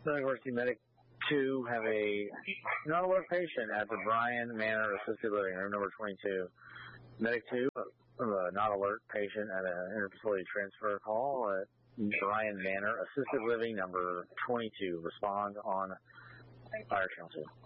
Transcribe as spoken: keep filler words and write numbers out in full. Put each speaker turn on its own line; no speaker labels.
University Medic two have a non-alert patient at the Bryan Manor Assisted Living, room number twenty-two. Medic two, uh, non-alert patient at an interfacility transfer call at Bryan Manor Assisted Living, number twenty-two. Respond on Fire Channel two.